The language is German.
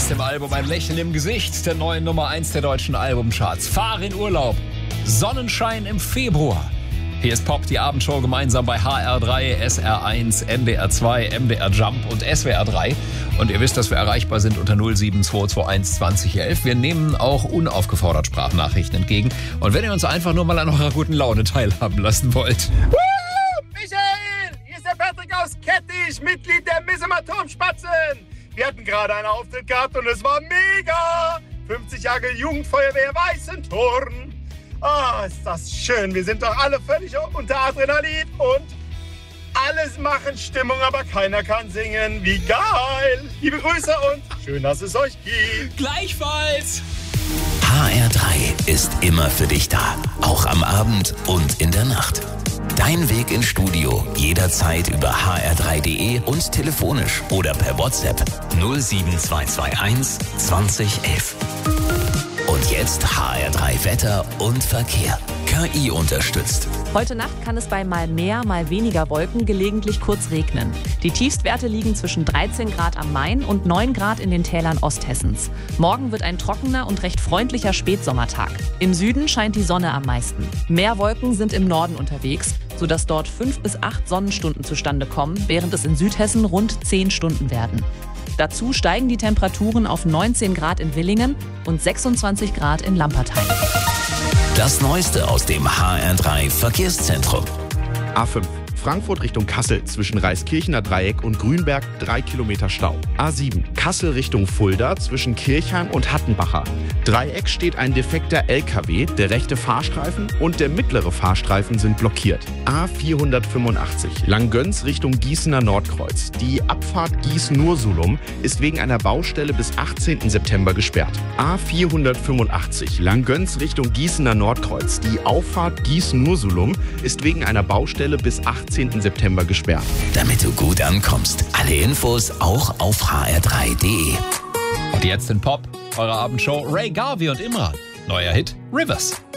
dem Album Ein Lächeln im Gesicht, der neuen Nummer 1 der deutschen Albumcharts. Fahr in Urlaub. Sonnenschein im Februar. Hier ist Pop, die Abendshow gemeinsam bei HR3, SR1, NDR 2, MDR Jump und SWR 3. Und ihr wisst, dass wir erreichbar sind unter 07221 2011. Wir nehmen auch unaufgefordert Sprachnachrichten entgegen. Und wenn ihr uns einfach nur mal an eurer guten Laune teilhaben lassen wollt. Michael, hier ist der Patrick aus Kettich, Mitglied der Missemer Turmspatzen. Wir hatten gerade einen Auftritt gehabt und es war mega. 50 Jahre Jugendfeuerwehr Weißenturm. Ah, ist das schön. Wir sind doch alle völlig unter Adrenalin und alles machen Stimmung, aber keiner kann singen. Wie geil. Liebe Grüße und schön, dass es euch gibt. Gleichfalls. HR3 ist immer für dich da. Auch am Abend und in der Nacht. Dein Weg ins Studio jederzeit über hr3.de und telefonisch oder per WhatsApp 07221 2011. Und jetzt HR3 Wetter und Verkehr. KI unterstützt. Heute Nacht kann es bei mal mehr, mal weniger Wolken gelegentlich kurz regnen. Die Tiefstwerte liegen zwischen 13 Grad am Main und 9 Grad in den Tälern Osthessens. Morgen wird ein trockener und recht freundlicher Spätsommertag. Im Süden scheint die Sonne am meisten. Mehr Wolken sind im Norden unterwegs, sodass dort 5 bis 8 Sonnenstunden zustande kommen, während es in Südhessen rund 10 Stunden werden. Dazu steigen die Temperaturen auf 19 Grad in Willingen und 26 Grad in Lampertheim. Das Neueste aus dem HR3 Verkehrszentrum. A5 Frankfurt Richtung Kassel zwischen Reiskirchener Dreieck und Grünberg 3 Kilometer Stau. A7 Kassel Richtung Fulda zwischen Kirchheim und Hattenbacher. Dreieck steht ein defekter LKW, der rechte Fahrstreifen und der mittlere Fahrstreifen sind blockiert. A485 Langgöns Richtung Gießener Nordkreuz. Die Abfahrt Gießen-Nursulum ist wegen einer Baustelle bis 18. September gesperrt. A485 Langgöns Richtung Gießener Nordkreuz. Die Auffahrt Gießen-Nursulum ist wegen einer Baustelle bis 18. September gesperrt. Damit du gut ankommst. Alle Infos auch auf hr3.de. Und jetzt in Pop, eure Abendshow Ray Garvey und Imran. Neuer Hit Rivers.